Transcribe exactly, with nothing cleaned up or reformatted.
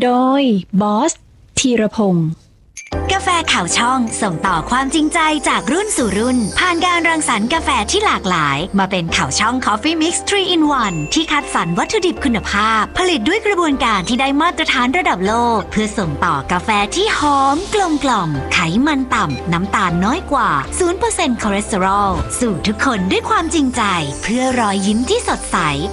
โดยบอสธีรพงศ์กาแฟข่าวช่องส่งต่อความจริงใจจากรุ่นสู่รุ่นผ่านการรังสรรค์กาแฟที่หลากหลายมาเป็นข่าวช่อง Coffee Mix ทรี in วัน ที่คัดสรรวัตถุดิบคุณภาพผลิตด้วยกระบวนการที่ได้มาตรฐานระดับโลกเพื่อส่งต่อกาแฟที่หอมกลมกล่อมไขมันต่ำน้ำตาลน้อยกว่า ศูนย์เปอร์เซ็นต์ คอเลสเตอรอลสู่ทุกคนด้วยความจริงใจเพื่อรอยยิ้มที่สดใส